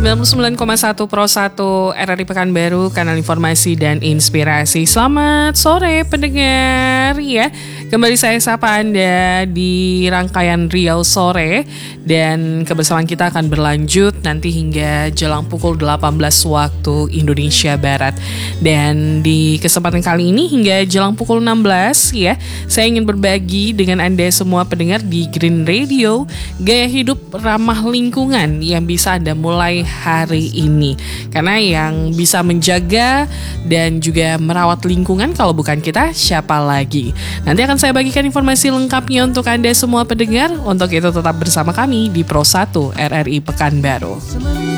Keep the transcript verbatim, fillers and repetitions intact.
sembilan puluh sembilan koma satu Pro satu R R I Pekanbaru, kanal informasi dan inspirasi. Selamat sore pendengar ya. Kembali saya sapa Anda di rangkaian Riau Sore, dan kebersamaan kita akan berlanjut nanti hingga jelang pukul delapan belas waktu Indonesia Barat. Dan di kesempatan kali ini hingga jelang pukul enam belas ya, saya ingin berbagi dengan Anda semua pendengar di Green Radio, gaya hidup ramah lingkungan yang bisa Anda mulai hari ini. Karena yang bisa menjaga dan juga merawat lingkungan kalau bukan kita, siapa lagi? Nanti akan saya bagikan informasi lengkapnya untuk Anda semua pendengar. Untuk itu tetap bersama kami di Pro satu R R I Pekanbaru.